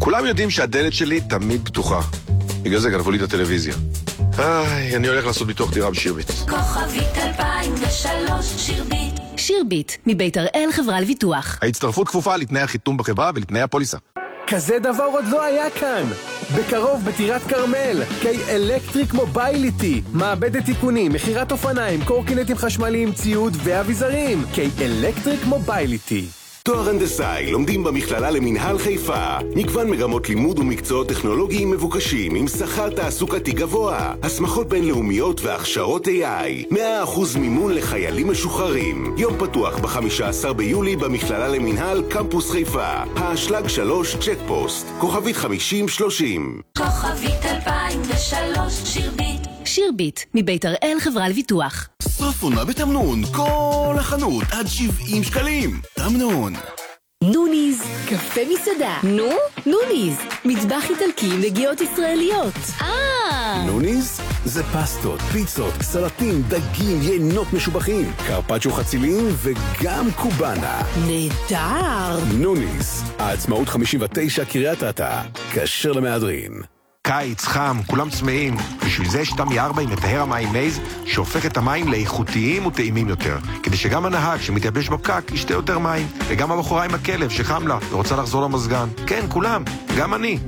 כולם יודעים שהדלת שלי תמיד פתוחה. בגלל זה גנבו לי את הטלוויזיה. אני הולך לעשות ביטוח דירה בשירביט. כוכבית 2003 שירביט. שירביט, מבית הראל חברה לביטוח. ההצטרפות כפופה לתנאי החיתום בחברה ולתנאי הפוליסה. כזה דבר עוד לא היה כאן. בקרוב בטירת קרמל, אלקטריק מובייליטי, מעבדת תיקונים, מחירת אופניים, קורקינטים חשמליים, ציוד ואביזרים. אלקטריק מובייליטי. תואר הנדסאי, לומדים במכללה למינהל חיפה. מגוון מגמות לימוד ומקצועות טכנולוגיים מבוקשים עם שכר תעסוקתי גבוה. הסמכות בינלאומיות והכשרות AI. 100% מימון לחיילים משוחררים. יום פתוח ב-15 ביולי במכללה למינהל קמפוס חיפה. האשלג 3 צ'ק פוסט. כוכבית 5030. כוכבית 2003 שירביט. שירביט, מבית הראל חברה לביטוח. סוף עונה בתמנון, כל החנות עד 70 שקלים. תמנון. נוניז, קפה מסעדה. נוניז, מטבח איטלקי עם נגיעות ישראליות. נוניז זה פסטות, פיצות, סלטים, דגים, יינות משובחים, קרפצ'ו חצילים וגם קובאנה. נהדר. נוניז, העצמאות 59 קריית אתא, כשר למהדרין. קיץ, חם, כולם צמאים. בשביל זה יש תמי 4 עם מטהר המים מייז, שהופך את המים לאיכותיים וטעימים יותר. כדי שגם הנהג שמתייבש בפקק ישתה יותר מים. וגם הבחורה עם הכלב שחם לה ורוצה לחזור למזגן. כן, כולם, גם אני.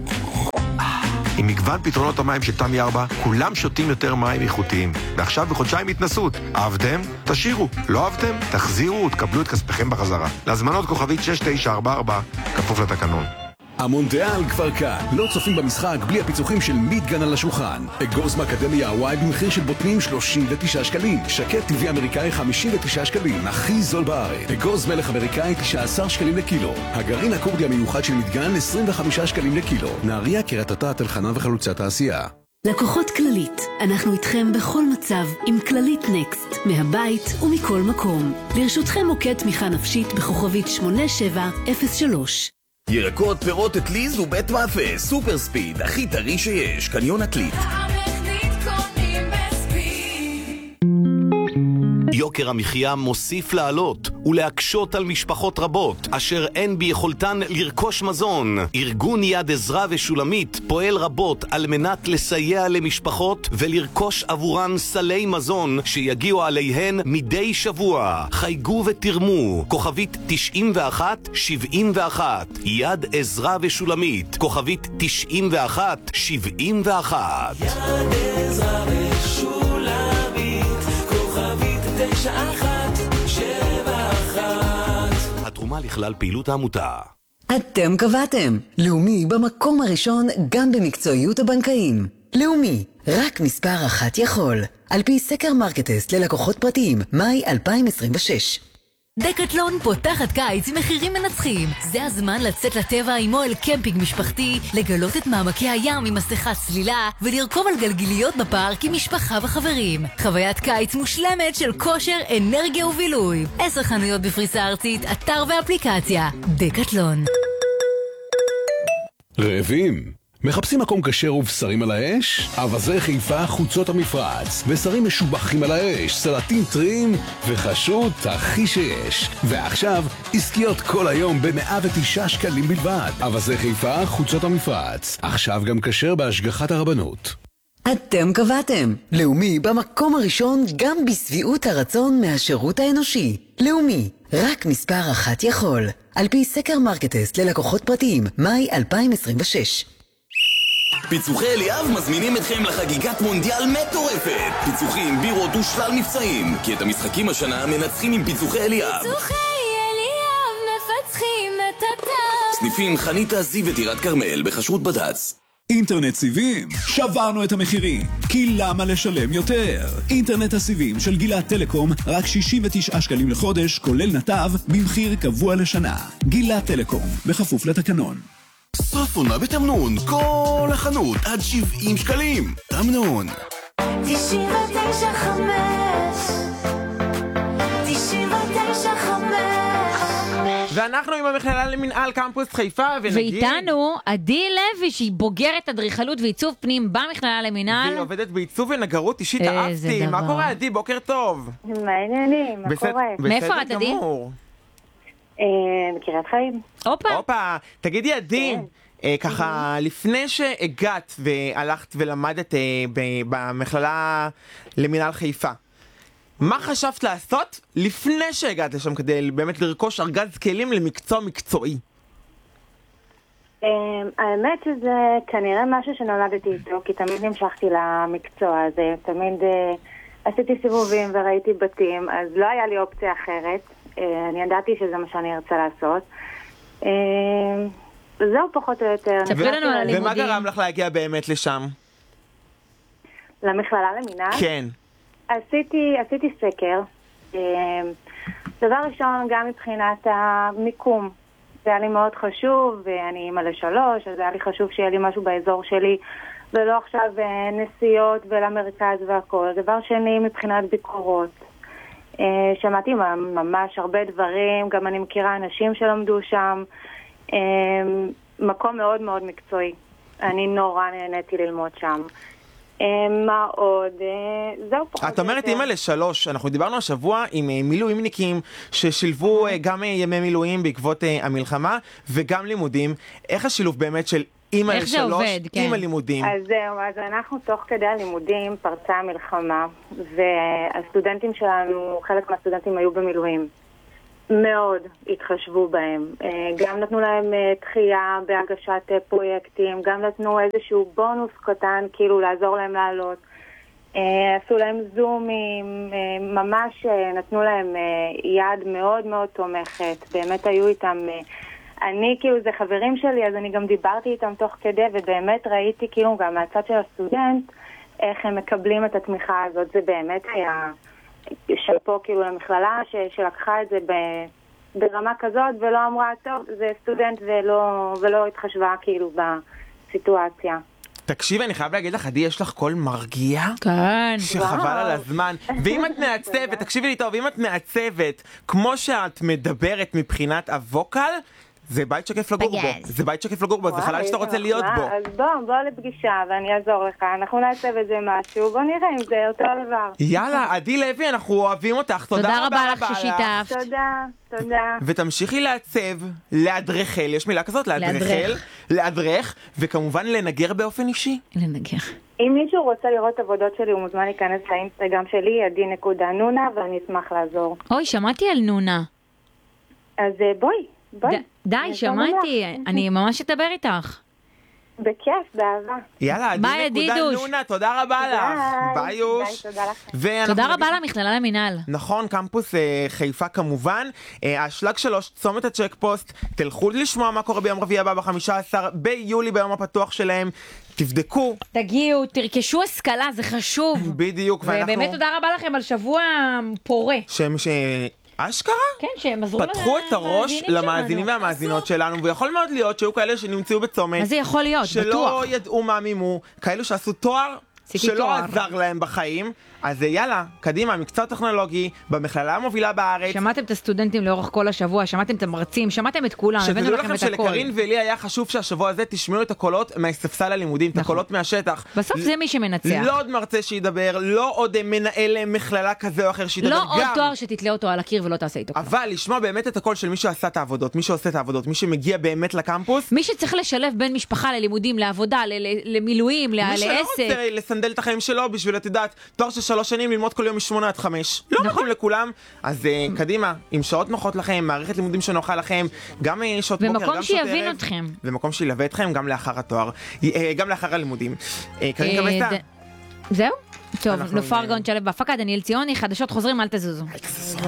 עם מגוון פתרונות המים של תמי 4, כולם שותים יותר מים איכותיים. ועכשיו בחודשיים התנסות. אהבתם? תשאירו. לא אהבתם? תחזירו ותקבלו את כספכם בחזרה. להזמנות כוכבית 6944, כפוף לתקנון. המונדיאל כבר כאן. לא צופים במשחק בלי הפיצוחים של מיטגן על השולחן. אגוז מאקדמיה הוואי במחיר של בוטנים 39 שקלים. שקט טבעי אמריקאי 59 שקלים. הכי זול בארץ. אגוז מלך אמריקאי 19 שקלים לקילו. הגרעין הקורדי המיוחד של מיטגן 25 שקלים לקילו. נהריה, קריית אתא, תל חנן וחלוצת תעשייה. לקוחות כללית, אנחנו איתכם בכל מצב עם כללית נקסט, מהבית ומכל מקום. לרשותכם מוקד תמיכה נפשית בכוכבית 8703. ירקות, פירות, אטליז ובית מאפה, סופר ספיד, הכי טרי שיש, קניון עתלית. יוקר המחיה מוסיף לעלות ולהקשות על משפחות רבות אשר אין ביכולתן לרכוש מזון. ארגון יד עזרה ושולמית פועל רבות על מנת לסייע למשפחות ולרכוש עבורן סלי מזון שיגיעו עליהן מדי שבוע. חייגו ותרמו. כוכבית 9171. יד עזרה ושולמית. כוכבית 9171. יד עזרה ושולמית. כוכבית 9171. התרומה לכלל פעילות העמותה. אתם קבעתם. לאומי במקום הראשון גם במקצועיות הבנקאים. לאומי, רק מספר אחת יכול. על פי סקר מרקטסט ללקוחות פרטיים, מאי 2026. דקטלון פותחת קיץ עם מחירים מנצחים. זה הזמן לצאת לטבע עמו אל קמפינג משפחתי, לגלות את מעמקי הים עם מסכה צלילה ולרכוב על גלגיליות בפארק עם משפחה וחברים. חוויית קיץ מושלמת של כושר, אנרגיה ובילוי. 10 חנויות בפריסה ארצית, אתר ואפליקציה. דקטלון. רעבים? מחפשים מקום כשר ובשרים על האש? אבזי חיפה, חוצות המפרץ, בשרים משובחים על האש, סלטים טריים וחשות הכי שיש. ועכשיו, עסקיות כל היום ב109 שקלים בלבד. אבזי חיפה, חוצות המפרץ, עכשיו גם כשר בהשגחת הרבנות. אתם קבעתם. לאומי במקום הראשון גם בסביעות הרצון מהשירות האנושי. לאומי, רק מספר אחת יכול. על פי סקר מרקטסט ללקוחות פרטיים, מאי 2026. פיצוחי אליאב מזמינים אתכם לחגיגת מונדיאל מטורפת. פיצוחים, בירות ושלל מבצעים, כי את המשחקים השנה מנצחים עם פיצוחי אליאב. פיצוחי אליאב מפצחים את הטעם. סניפים חניתה, זיו וטירת כרמל בחשרות בד"ץ. אינטרנט סיבים, שברנו את המחירים, כי למה לשלם יותר? אינטרנט הסיבים של גילת טלקום, רק 69 שקלים לחודש, כולל נתב, במחיר קבוע לשנה. גילת טלקום, בכפוף לתקנון. סוף עונה בתמנון, כל החנות עד 70 שקלים. תמנון. 99.5. ואנחנו עם המכללה למינהל קמפוס חיפה, ואיתנו עדי לוי, שהיא בוגרת אדריכלות ועיצוב פנים במכללה למינהל. והיא עובדת בעיצוב ונגרות אישית. אהבתי. מה קורה, עדי? בוקר טוב. מה העניינים? מה קורה? מאיפה את, עדי? בקריית חיים. הופה. תגידי, עדי, ככה, לפני שהגעת והלכת ולמדת במכללה למינהל חיפה, מה חשבת לעשות לפני שהגעת לשם כדי באמת לרכוש ארגז כלים למקצוע מקצועי? האמת שזה כנראה משהו שנולדתי איתו, כי תמיד נמשכתי למקצוע הזה, תמיד עשיתי סיבובים וראיתי בתים, אז לא היה לי אופציה אחרת. אני ידעתי שזה מה שאני ארצה לעשות. זהו פחות או יותר. ספרי לנו על הלימודים. ומה גרם לך להגיע באמת לשם? למכללה למינהל? כן. עשיתי סקר. דבר ראשון, גם מבחינת המיקום. זה היה לי מאוד חשוב, ואני אימא ל3, אז היה לי חשוב שיהיה לי משהו באזור שלי, ולא עכשיו נסיעות ולמרכז והכל. דבר שני, מבחינת ביקורות. שמעתי ממש הרבה דברים, גם אני מכירה אנשים שלמדו שם. מקום מאוד מאוד מקצועי. אני נורא נהניתי ללמוד שם. מה עוד? זהו פחות. את אומרת אימא ל3, אנחנו דיברנו השבוע עם מילואימניקים ששילבו גם ימי מילואים בעקבות המלחמה וגם לימודים. איך השילוב באמת של אימא ל3 עם הלימודים? אז זהו, אז אנחנו תוך כדי הלימודים פרצה המלחמה, והסטודנטים שלנו, חלק מהסטודנטים היו במילואים. מאוד התחשבו בהם. גם נתנו להם דחייה בהגשת פרויקטים, גם נתנו איזשהו בונוס קטן, כאילו לעזור להם לעלות. עשו להם זומים, ממש נתנו להם יד מאוד מאוד תומכת. באמת היו איתם, אני כאילו זה חברים שלי, אז אני גם דיברתי איתם תוך כדי, ובאמת ראיתי כאילו גם מהצד של הסטודנט, איך הם מקבלים את התמיכה הזאת. זה באמת היה שאפו כאילו למכללה שלקחה את זה ברמה כזאת ולא אמרה, טוב, זה סטודנט ולא התחשבה כאילו בסיטואציה. תקשיב, אני חייב להגיד לך, עדי, יש לך קול מרגיע? כן. שחבל על הזמן. ואם את מעצבת, תקשיבי לי טוב, אם את מעצבת כמו שאת מדברת מבחינת הווקל, זה בית שכיף לגור בו. זה בית שכיף לגור בו, זה חלל שאתה רוצה להיות בו. אז בוא לפגישה ואני אעזור לך. אנחנו נעשה בזה משהו, בוא נראה אם זה אותו דבר. יאללה, עדי לוי, אנחנו אוהבים אותך. תודה רבה לך ששיתפת. תודה. ותמשיכי לעצב, להדרכל, יש מילה כזאת? להדרך, וכמובן לנגר באופן אישי. לנגר. אם מישהו רוצה לראות עבודות שלי, הוא מוזמן להיכנס לאינסטגרם שלי, עדי.נונה, ואני אשמח לעזור. אוי, שמעתי על נונה. אז בואי. די, שמעתי, אני ממש אדבר איתך. בכיף, באהבה. יאללה, עדי.נונה, תודה רבה לך. ביי יוש. תודה רבה למכללה למינהל. נכון, קמפוס חיפה כמובן. השלג 3, צומת הצ'ק פוסט, תלכו לשמוע מה קורה ביום רביעי הבא ב-15 ביולי ביום הפתוח שלהם. תבדקו. תגיעו, תרכשו השכלה, זה חשוב. בדיוק. ובאמת תודה רבה לכם על שבוע פורה. אשכרה? כן, שהם עזרו פתחו את הראש למאזינים והמאזינות שלנו, ויכול מאוד להיות שהיו כאלה שנמצאו בצומת. מה זה יכול להיות? בטוח. שלא ידעו מה מימו, כאלו שעשו תואר שלא עזר להם בחיים. אז יאללה, קדימה, מקצוע טכנולוגי במכללה המובילה בארץ. שמעתם את הסטודנטים לאורך כל השבוע, שמעתם את המרצים, שמעתם את כולם, הבאנו לכם את הכל. שלקרין ולי היה חשוב שהשבוע הזה תשמעו את הקולות מהספסל הלימודים, את הקולות מהשטח. בסוף זה מי שמנצח. לא עוד מרצה שידבר, לא עוד מנהל מכללה כזה או אחר שידבר. לא עוד תואר שתתלה אותו על הקיר ולא תעשה איתו. אבל לשמוע באמת את הקול של מי שעשה את העבודות, מי שעושה את העבודות, מי שמגיע באמת לקמפוס. מי שצריך לשלב בין משפחה ללימודים, לעבודה, למילואים, לעסק. מי שלא רוצה לסנדל את החיים שלו בשביל לדעת תואר של 3 שנים ללמוד כל יום מ8 עד 5. לא מתאים לכולם. אז קדימה, עם שעות נוחות לכם, מערכת לימודים שנוחה לכם, גם שעות בוקר, גם שעות ערב. ומקום שיבין אתכם. ומקום שילווה אתכם גם לאחר התואר, גם לאחר הלימודים. קרין קבסה. זהו? טוב, נופר גאון שלב בהפקה, דניאל ציוני, חדשות חוזרים, אל תזוזו.